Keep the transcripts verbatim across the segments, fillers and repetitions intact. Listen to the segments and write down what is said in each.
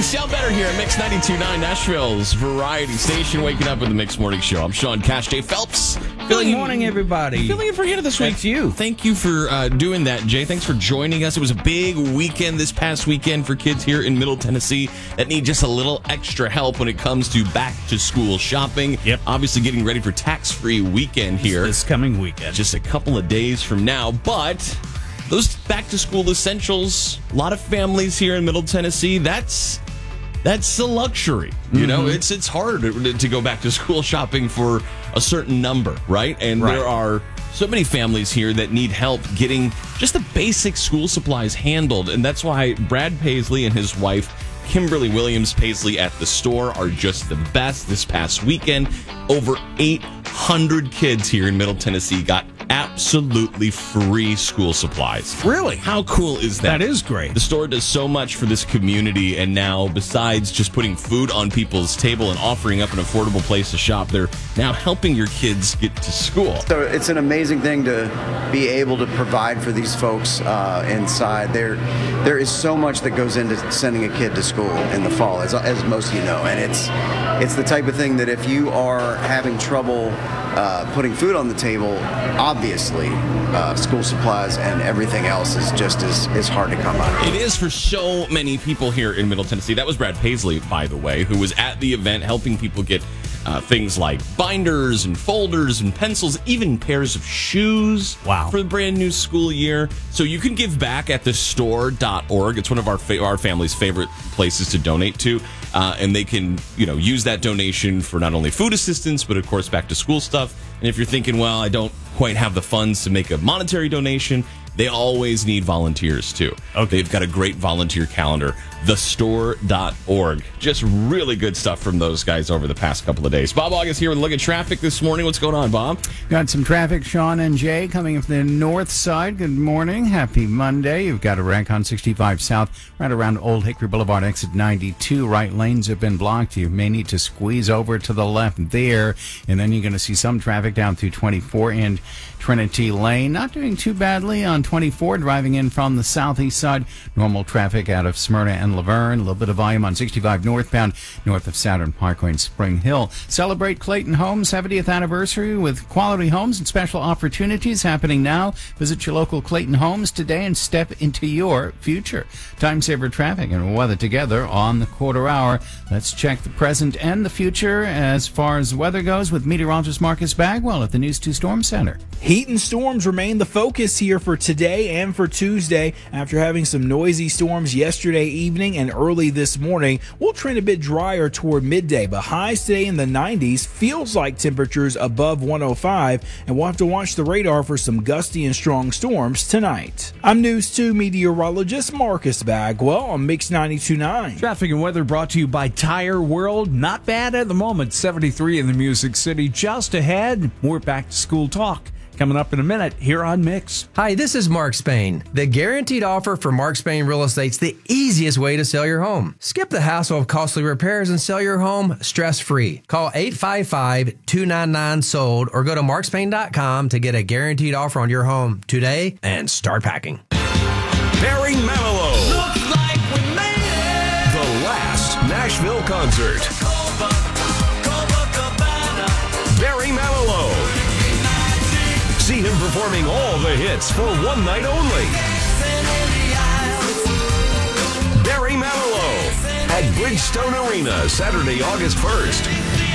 Sound better here at Mix ninety-two point nine, Nashville's variety station. Waking up with the Mix Morning Show. I'm Sean Cash, Jay Phelps. Good morning, everybody. Filling in for Hannah this week. Thanks you. Thank you for uh, doing that, Jay. Thanks for joining us. It was a big weekend this past weekend for kids here in Middle Tennessee that need just a little extra help when it comes to back-to-school shopping. Yep. Obviously getting ready for tax-free weekend here. This coming weekend. Just a couple of days from now, but those back-to-school essentials, a lot of families here in Middle Tennessee, that's that's a luxury. You mm-hmm. know, it's it's hard to, to go back to school shopping for a certain number, right? And right. there are so many families here that need help getting just the basic school supplies handled, and that's why Brad Paisley and his wife Kimberly Williams Paisley at the store are just the best. This past weekend, over eight hundred kids here in Middle Tennessee got absolutely free school supplies. Really? How cool is that? That is great. The store does so much for this community, and now, besides just putting food on people's table and offering up an affordable place to shop, they're now helping your kids get to school. So it's an amazing thing to be able to provide for these folks uh, inside. There, there is so much that goes into sending a kid to school in the fall, as, as most of you know, and it's it's the type of thing that if you are having trouble uh, putting food on the table, obviously uh, school supplies and everything else is just as, as hard to come by. It is for so many people here in Middle Tennessee. That was Brad Paisley, by the way, who was at the event helping people get uh, things like binders and folders and pencils, even pairs of shoes wow. for the brand new school year. So you can give back at the store dot org. It's one of our fa- our family's favorite places to donate to. Uh, and they can, you know, use that donation for not only food assistance, but of course back to school stuff. And if you're thinking, well, I don't quite have the funds to make a monetary donation, they always need volunteers too. Okay. They've got a great volunteer calendar, the store dot org. Just really good stuff from those guys over the past couple of days. Bob August here with a look at traffic this morning. What's going on, Bob? Got some traffic, Sean and Jay, coming from the north side. Good morning. Happy Monday. You've got a wreck on sixty-five South, right around Old Hickory Boulevard, exit ninety-two. Right lanes have been blocked. You may need to squeeze over to the left there. And then you're going to see some traffic down through twenty-four and Trinity Lane. Not doing too badly on twenty-four, driving in from the southeast side. Normal traffic out of Smyrna and Laverne. A little bit of volume on sixty-five northbound, north of Saturn Parkway in Spring Hill. Celebrate Clayton Homes' seventieth anniversary with quality homes and special opportunities happening now. Visit your local Clayton Homes today and step into your future. Time saver traffic and weather together on the quarter hour. Let's check the present and the future as far as weather goes with meteorologist Marcus Bagwell at the News two Storm Center. Heat and storms remain the focus here for today and for Tuesday. After having some noisy storms yesterday evening and early this morning, we'll trend a bit drier toward midday, but highs today in the nineties. Feels like temperatures above one oh five, and we'll have to watch the radar for some gusty and strong storms tonight. I'm News two meteorologist Marcus Bagwell on Mix ninety-two point nine. Traffic and weather brought to you by Tire World. Not bad at the moment. seventy-three in the Music City. Just ahead, more back to school talk. Coming up in a minute here on Mix. Hi, this is Mark Spain. The guaranteed offer for Mark Spain Real Estate's the easiest way to sell your home. Skip the hassle of costly repairs and sell your home stress-free. Call eight five five, two nine nine, sold or go to mark spain dot com to get a guaranteed offer on your home today and start packing. Barry Manilow. Looks like we made it. The last Nashville concert. Barry Manilow. See him performing all the hits for one night only. Barry Manilow at Bridgestone Arena, Saturday, August first.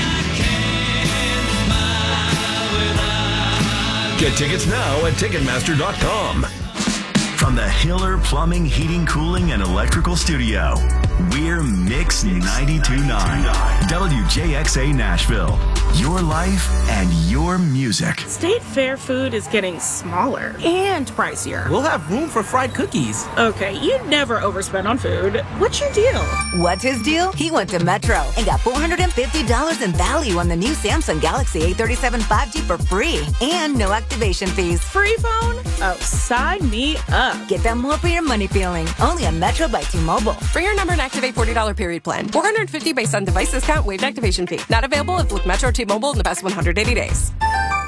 Get tickets now at ticketmaster dot com. From the Hiller Plumbing, Heating, Cooling, and Electrical Studio, we're Mix ninety-two point nine. W J X A Nashville. Your life and your music. State Fair food is getting smaller and pricier. We'll have room for fried cookies. Okay, you never overspend on food. What's your deal? What's his deal? He went to Metro and got four hundred fifty dollars in value on the new Samsung Galaxy A thirty-seven five G for free and no activation fees. Free phone? Oh, sign me up. Get that more for your money feeling. Only on Metro by T-Mobile. For your number and activate forty dollars period plan. four hundred fifty dollars based on device discount, waived activation fee. Not available if with Metro or T-Mobile in the past one hundred eighty days.